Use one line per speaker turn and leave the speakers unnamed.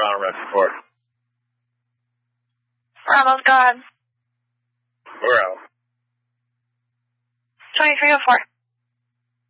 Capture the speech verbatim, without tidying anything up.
We're on red report.
Ronald, go ahead.
We're out.
twenty-three oh four.